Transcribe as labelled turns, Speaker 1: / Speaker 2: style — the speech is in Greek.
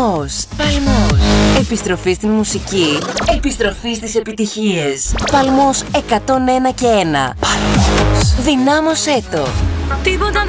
Speaker 1: Παλμός. Επιστροφή στην μουσική. Επιστροφή στις επιτυχίες. Παλμός 101 και 1. Παλμός. Δυνάμωσέ το.
Speaker 2: Τίποτα